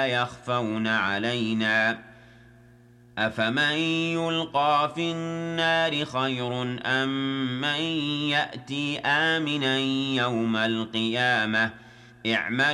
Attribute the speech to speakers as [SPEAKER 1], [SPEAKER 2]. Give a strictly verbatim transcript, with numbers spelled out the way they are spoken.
[SPEAKER 1] يخفون علينا أفمن يلقى في النار خير أم من يأتي آمنا يوم القيامة اعملوا